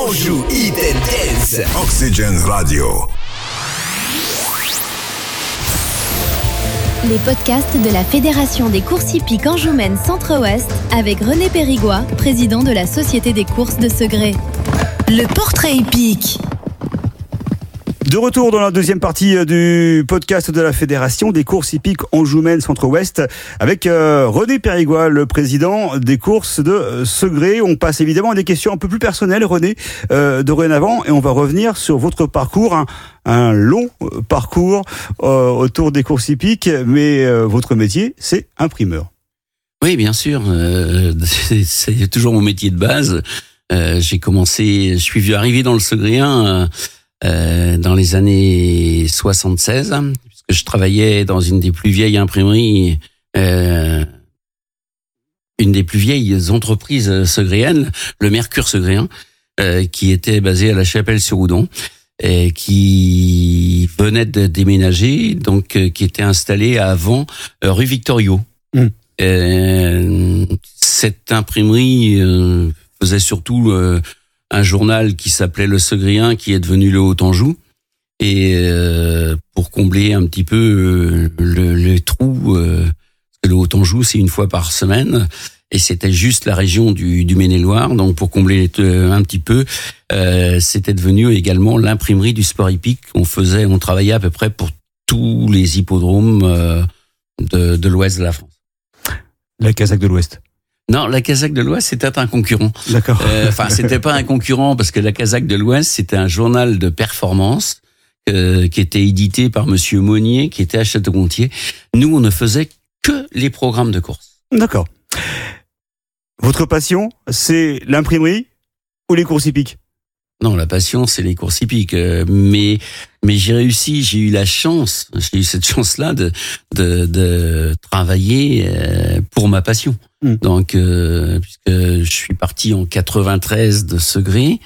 Anjou Hit and Dance. Oxygen Radio. Les podcasts de la Fédération des courses hippiques Anjoumaine Centre-Ouest avec René Périgois, président de la Société des courses de Segré. Le portrait hippique. De retour dans la deuxième partie du podcast de la Fédération des courses hippiques Anjoumaine Centre-Ouest avec René Périgois, le président des courses de Segré. On passe évidemment à des questions un peu plus personnelles, René, dorénavant, et on va revenir sur votre parcours, un long parcours autour des courses hippiques, mais votre métier, c'est imprimeur. Oui, bien sûr, c'est toujours mon métier de base. Je suis arrivé dans le Segréen dans les années 76, puisque je travaillais dans une des plus vieilles imprimeries, une des plus vieilles entreprises segréennes, le Mercure Segréen, qui était basé à La Chapelle-sur-Oudon, et qui venait de déménager, donc qui était installé avant rue Victorio. Cette imprimerie faisait surtout un journal qui s'appelait Le Segréen, qui est devenu le Haut-Anjou, et pour combler un petit peu le trou, le Haut-Anjou c'est une fois par semaine, et c'était juste la région du Maine-et-Loire, donc pour combler un petit peu, c'était devenu également l'imprimerie du sport hippique. On travaillait à peu près pour tous les hippodromes de l'ouest de la France. La Casaque de l'Ouest. Non, la Casaque de l'Ouest, c'était un concurrent. D'accord. C'était pas un concurrent parce que la Casaque de l'Ouest, c'était un journal de performance qui était édité par Monsieur Monnier, qui était à Château-Gontier. Nous, on ne faisait que les programmes de course. D'accord. Votre passion, c'est l'imprimerie ou les courses hippiques ? Non, la passion, c'est les courses hippiques. Mais j'ai eu cette chance-là de travailler pour ma passion. Donc, puisque je suis parti en 93 de Segré,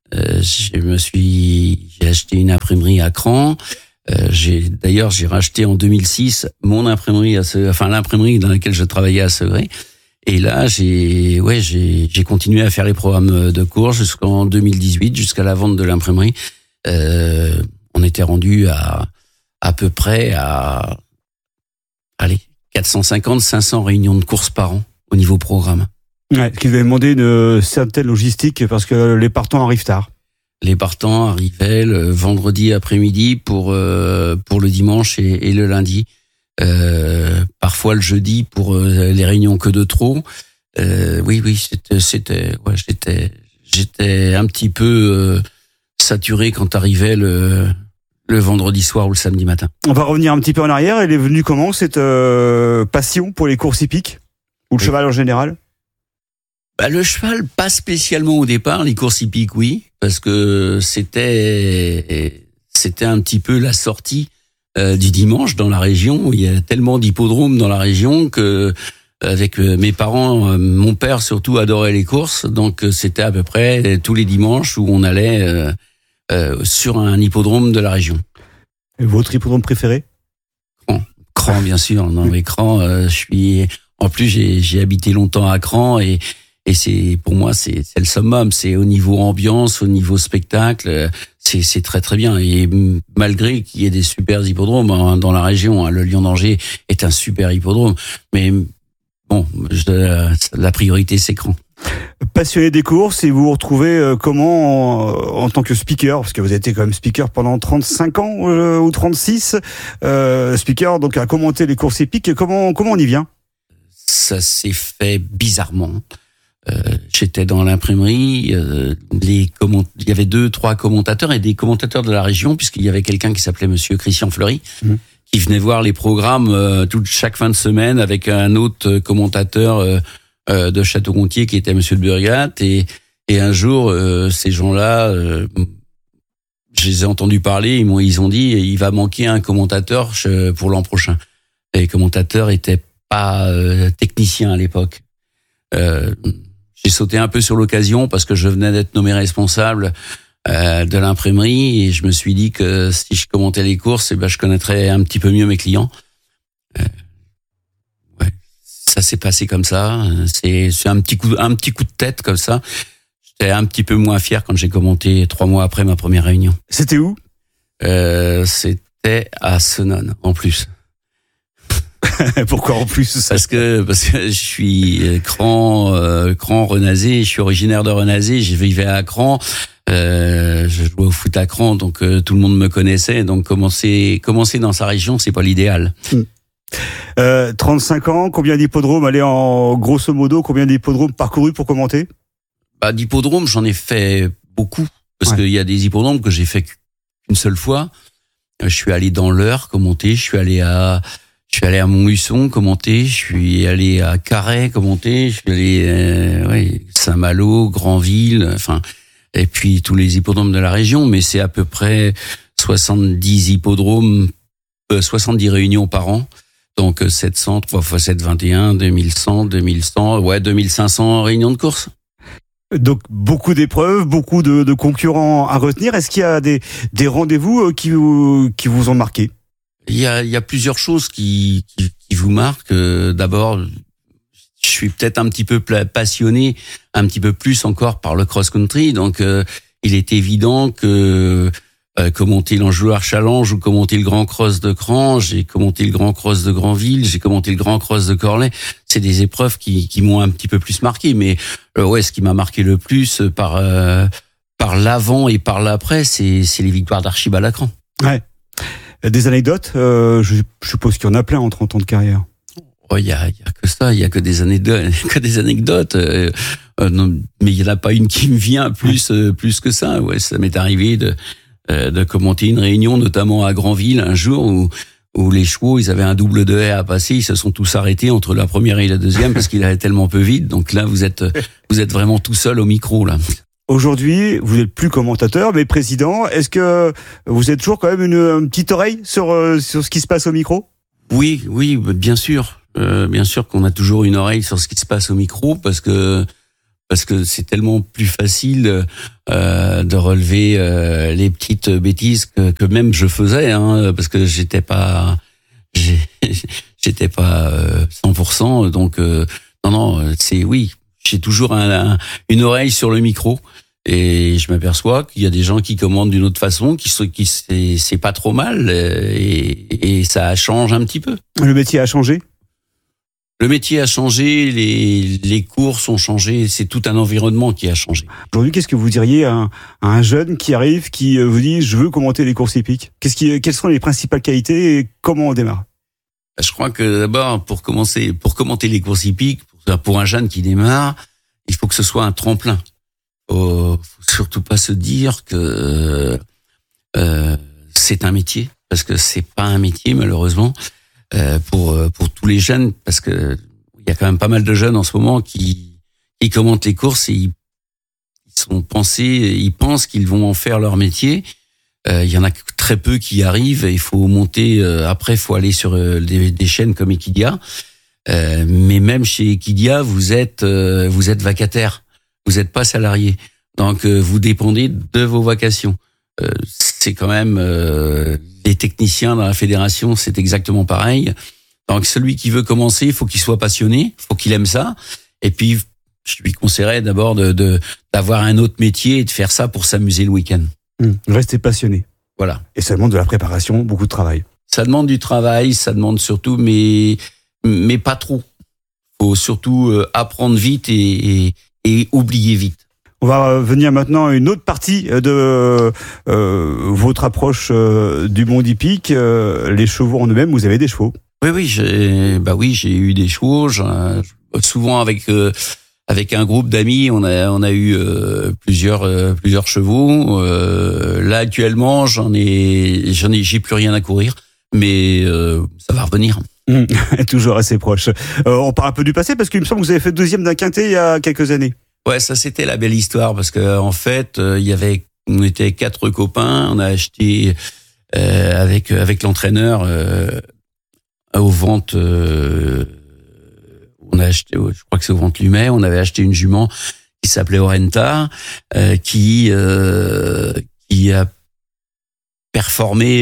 j'ai acheté une imprimerie à Cran. J'ai racheté en 2006 mon imprimerie l'imprimerie dans laquelle je travaillais à Segré. Et là, j'ai continué à faire les programmes de cours jusqu'en 2018, jusqu'à la vente de l'imprimerie. On était rendu à peu près à 450-500 réunions de courses par an au niveau programme. Ouais, ce qui devait demander une certaine logistique parce que les partants arrivent tard. Les partants arrivaient le vendredi après-midi pour le dimanche et le lundi. Parfois le jeudi pour les réunions que de trop. J'étais un petit peu saturé quand arrivait le vendredi soir ou le samedi matin. On va revenir un petit peu en arrière. Elle est venue comment, cette passion pour les courses hippiques ou le cheval en général ? Le cheval, pas spécialement au départ. Les courses hippiques, oui, parce que c'était un petit peu la sortie du dimanche dans la région. Il y a tellement d'hippodromes dans la région que avec mes parents, mon père surtout adorait les courses, donc c'était à peu près tous les dimanches où on allait sur un hippodrome de la région. Et votre hippodrome préféré ? Cran, bien sûr. Non, mais Cran, en plus j'ai habité longtemps à Cran et c'est, pour moi, c'est le summum. C'est au niveau ambiance, au niveau spectacle, c'est très très bien. Et malgré qu'il y ait des super hippodromes dans la région, le Lion d'Angers est un super hippodrome, mais bon, la priorité c'est Cran. Passionné des courses, et vous vous retrouvez comment en tant que speaker, parce que vous avez été quand même speaker pendant 35 ans ou 36, speaker donc à commenter les courses hippiques. Comment on y vient ? Ça s'est fait bizarrement. J'étais dans l'imprimerie, il y avait 2-3 commentateurs et des commentateurs de la région, puisqu'il y avait quelqu'un qui s'appelait Monsieur Christian Fleury, qui venait voir les programmes chaque fin de semaine avec un autre commentateur de Château-Gontier qui était Monsieur de Burgat, et un jour ces gens-là, je les ai entendus parler, ils ont dit il va manquer un commentateur pour l'an prochain. Et les commentateurs étaient pas techniciens à l'époque. J'ai sauté un peu sur l'occasion parce que je venais d'être nommé responsable de l'imprimerie, et je me suis dit que si je commentais les courses, je connaîtrais un petit peu mieux mes clients. Ça s'est passé comme ça. C'est un petit coup de tête comme ça. J'étais un petit peu moins fier quand j'ai commenté 3 mois après ma première réunion. C'était où? C'était à Senones, en plus. Pourquoi en plus? Parce que je suis Cran Renazé, je suis originaire de Renazé, j'y vivais à Cran, je jouais au foot à Cran, donc tout le monde me connaissait, donc commencer dans sa région, c'est pas l'idéal. 35 ans, combien d'hippodromes, allez, en grosso modo, combien d'hippodromes parcourus pour commenter? D'hippodromes, j'en ai fait beaucoup, parce qu'il y a des hippodromes que j'ai fait qu'une seule fois. Je suis allé dans l'Eure commenter, je suis allé à Montluçon commenter, je suis allé à Carhaix commenter, je suis allé Saint-Malo, Granville, enfin, et puis tous les hippodromes de la région, mais c'est à peu près 70 hippodromes, 70 réunions par an. Donc 700, 3 x 7, 21, 2100, 2500 réunions de course. Donc beaucoup d'épreuves, beaucoup de concurrents à retenir. Est-ce qu'il y a des rendez-vous qui vous ont marqué? Il y a plusieurs choses qui vous marquent. D'abord, je suis peut-être un petit peu passionné, un petit peu plus encore par le cross-country. Donc il est évident que commenter l'Anjouloir Challenge ou commenter le Grand Cross de Cran, j'ai commenté le Grand Cross de Granville, j'ai commenté le Grand Cross de Corlay. C'est des épreuves qui m'ont un petit peu plus marqué. Mais ce qui m'a marqué le plus par l'avant et par l'après, c'est les victoires d'Archibald à Cran. Ouais. Des anecdotes, je suppose qu'il y en a plein en 30 ans de carrière. Il y a que ça, il y a que des anecdotes, non, mais il y en a pas une qui me vient plus que ça. Ouais, ça m'est arrivé de commenter une réunion, notamment à Granville, un jour où les chevaux, ils avaient un double de haie à passer, ils se sont tous arrêtés entre la première et la deuxième parce qu'il allait tellement peu vite. Donc là, vous êtes vraiment tout seul au micro, là. Aujourd'hui, vous n'êtes plus commentateur, mais président. Est-ce que vous êtes toujours quand même une petite oreille sur ce qui se passe au micro? Oui, bien sûr. Bien sûr qu'on a toujours une oreille sur ce qui se passe au micro parce que c'est tellement plus facile de relever les petites bêtises que même je faisais, parce que j'étais pas 100%. Donc non, c'est oui. J'ai toujours une oreille sur le micro et je m'aperçois qu'il y a des gens qui commandent d'une autre façon, qui c'est pas trop mal et ça change un petit peu. Le métier a changé? Le métier a changé, les courses ont changé, c'est tout un environnement qui a changé. Aujourd'hui, qu'est-ce que vous diriez à un jeune qui arrive, qui vous dit « je veux commenter les courses hippiques ». Quelles sont les principales qualités et comment on démarre? Je crois que d'abord, pour commenter les courses hippiques, pour un jeune qui démarre, il faut que ce soit un tremplin. Faut surtout pas se dire que c'est un métier, parce que c'est pas un métier malheureusement pour tous les jeunes, parce que il y a quand même pas mal de jeunes en ce moment qui commentent les courses et ils pensent qu'ils vont en faire leur métier. Il y en a très peu qui arrivent. Il faut monter. Après, il faut aller sur des chaînes comme Equidia. Mais même chez Equidia, vous êtes vacataire, vous n'êtes pas salarié, donc vous dépendez de vos vacations. C'est quand même les techniciens dans la fédération, c'est exactement pareil. Donc celui qui veut commencer, il faut qu'il soit passionné, il faut qu'il aime ça. Et puis je lui conseillerais d'abord d'avoir un autre métier et de faire ça pour s'amuser le week-end. Rester passionné. Voilà. Et ça demande de la préparation, beaucoup de travail. Ça demande du travail, ça demande surtout, mais pas trop. Faut surtout apprendre vite et oublier vite. On va venir maintenant à une autre partie de votre approche du monde hippique, les chevaux en eux-mêmes. Vous avez des chevaux? Oui, j'ai eu des chevaux. Souvent avec un groupe d'amis, on a eu plusieurs chevaux. Là actuellement, j'ai plus rien à courir, mais ça va revenir. Toujours assez proche. On parle un peu du passé parce qu'il me semble que vous avez fait deuxième d'un quintet il y a quelques années. Ouais, ça c'était la belle histoire parce que en fait, on était 4 copains, on a acheté avec l'entraîneur aux ventes. On a acheté, je crois que c'est aux ventes Lumet, on avait acheté une jument qui s'appelait Orenta, qui a performé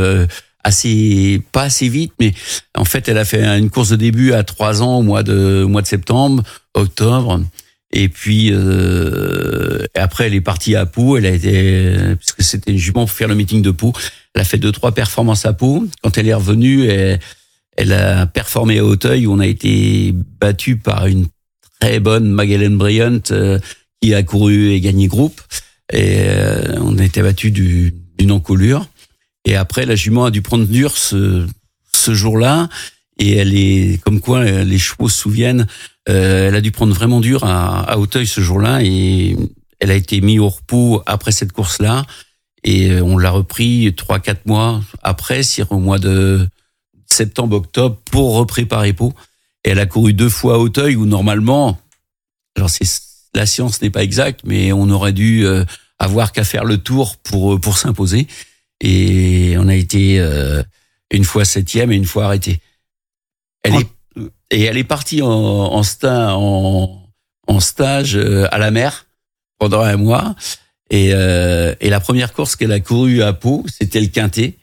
pas assez vite, mais en fait, elle a fait une course de début à 3 ans au mois de septembre, octobre, Et puis après, elle est partie à Pau. Elle a été, puisque c'était une jument pour faire le meeting de Pau. Elle a fait 2-3 performances à Pau. Quand elle est revenue, elle a performé à Auteuil où on a été battu par une très bonne Magalhães Bryant qui a couru et gagné groupe. Et on a été battu d'une encolure. Et après, la jument a dû prendre dur ce jour-là. Et elle est, comme quoi les chevaux se souviennent, elle a dû prendre vraiment dur à Auteuil ce jour-là. Et elle a été mise au repos après cette course-là. Et on l'a repris 3-4 mois après, au mois de septembre-octobre, pour repréparer Pau. Et elle a couru 2 fois à Auteuil où normalement, alors la science n'est pas exacte, mais on aurait dû avoir qu'à faire le tour pour s'imposer. Et on a été une fois 7e et une fois arrêté. Elle est partie en stage à la mer pendant 1 mois. Et la première course qu'elle a courue à Pau, c'était le Quintet.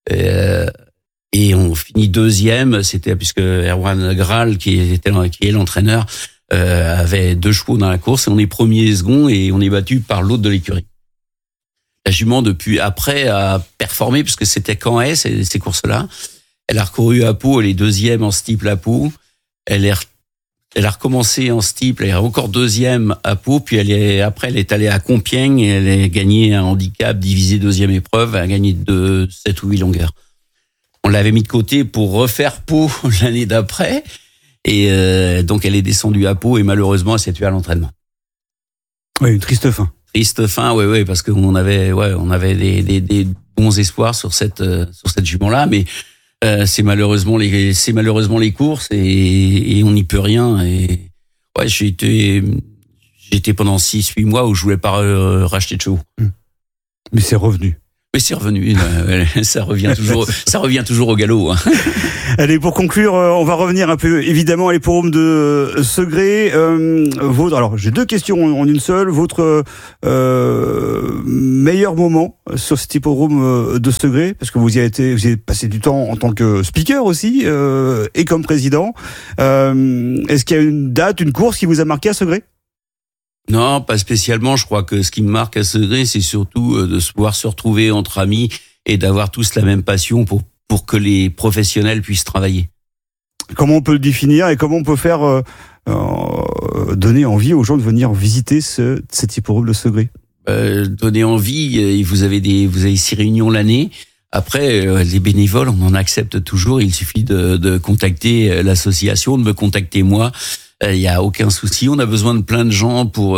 Et on finit 2e, c'était puisque Erwan Graal, qui est l'entraîneur, avait 2 chevaux dans la course, et on est premier et second, et on est battu par l'autre de l'écurie. La jument, depuis après, a performé, puisque c'était Caen ces courses-là. Elle a recouru à Pau, elle est 2e en steeple à Pau. Elle a recommencé en steeple, elle est encore 2e à Pau, puis elle est allée à Compiègne, et elle a gagné un handicap divisé 2e épreuve, elle a gagné 7 ou 8 longueurs. On l'avait mis de côté pour refaire Pau l'année d'après. Et donc, elle est descendue à Pau et malheureusement, elle s'est tuée à l'entraînement. Oui, une triste fin. Triste fin, oui, parce qu'on avait des bons espoirs sur cette jument-là, mais c'est malheureusement les courses et on n'y peut rien. Et ouais, j'étais pendant 6-8 mois où je voulais pas racheter de chevaux. Mais c'est revenu. Oui, c'est revenu. Ça revient toujours au galop. Allez, pour conclure, on va revenir un peu évidemment à l'hipporome de Segré. Alors, j'ai 2 questions en une seule. Votre meilleur moment sur cet hipporome de Segré, parce que vous avez passé du temps en tant que speaker aussi et comme président. Est-ce qu'il y a une date, une course qui vous a marqué à Segré ? Non, pas spécialement. Je crois que ce qui me marque à Segré, c'est surtout de pouvoir se retrouver entre amis et d'avoir tous la même passion pour que les professionnels puissent travailler. Comment on peut le définir et comment on peut faire donner envie aux gens de venir visiter cet hipporome de Segré ? Donner envie, vous avez 6 réunions l'année. Après, les bénévoles, on en accepte toujours. Il suffit de contacter l'association, de me contacter moi. Il y a aucun souci. On a besoin de plein de gens pour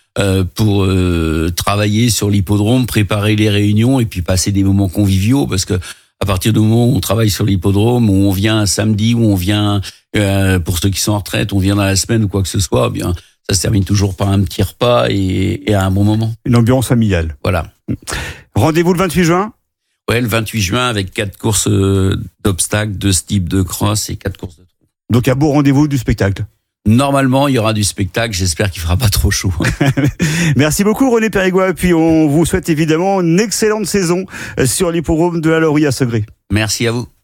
travailler sur l'hippodrome, préparer les réunions et puis passer des moments conviviaux. Parce que à partir du moment où on travaille sur l'hippodrome, où on vient un samedi, où on vient pour ceux qui sont en retraite, on vient dans la semaine ou quoi que ce soit, bien ça se termine toujours par un petit repas et à un bon moment. Une ambiance familiale. Voilà. Rendez-vous le 28 juin. Ouais, le 28 juin avec 4 courses d'obstacles, 2 steeps de cross et 4 courses de trot. Donc un beau rendez-vous du spectacle. Normalement, il y aura du spectacle. J'espère qu'il fera pas trop chaud. Merci beaucoup, René Périgord. Et puis, on vous souhaite évidemment une excellente saison sur l'hipporome de la Laurie à Segré. Merci à vous.